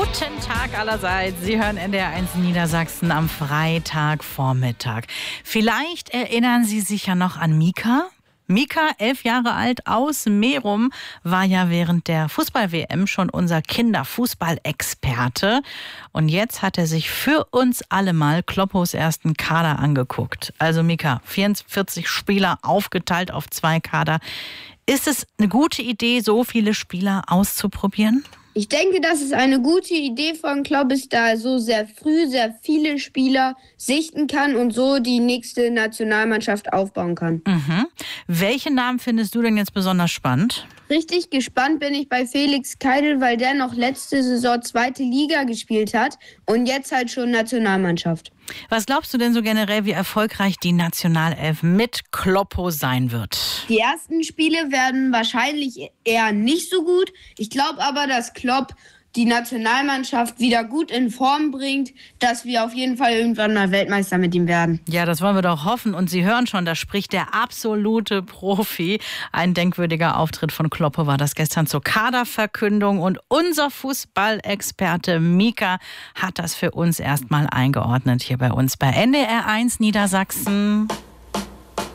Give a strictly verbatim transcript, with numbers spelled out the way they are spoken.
Guten Tag allerseits. Sie hören N D R eins Niedersachsen am Freitagvormittag. Vielleicht erinnern Sie sich ja noch an Mika. Mika, elf Jahre alt, aus Merum, war ja während der Fußball-W M schon unser Kinderfußball-Experte. Und jetzt hat er sich für uns alle mal Kloppos ersten Kader angeguckt. Also Mika, vierundvierzig Spieler aufgeteilt auf zwei Kader. Ist es eine gute Idee, so viele Spieler auszuprobieren? Ich denke, dass es eine gute Idee von Klopp ist, da er so sehr früh sehr viele Spieler sichten kann und so die nächste Nationalmannschaft aufbauen kann. Mhm. Welche Namen findest du denn jetzt besonders spannend? Richtig gespannt bin ich bei Felix Keidel, weil der noch letzte Saison zweite Liga gespielt hat und jetzt halt schon Nationalmannschaft. Was glaubst du denn so generell, wie erfolgreich die Nationalelf mit Kloppo sein wird? Die ersten Spiele werden wahrscheinlich eher nicht so gut. Ich glaube aber, dass Klopp die Nationalmannschaft wieder gut in Form bringt, dass wir auf jeden Fall irgendwann mal Weltmeister mit ihm werden. Ja, das wollen wir doch hoffen. Und Sie hören schon, da spricht der absolute Profi. Ein denkwürdiger Auftritt von Kloppo war das gestern zur Kaderverkündung. Und unser Fußballexperte Mika hat das für uns erstmal eingeordnet hier bei uns bei N D R eins Niedersachsen.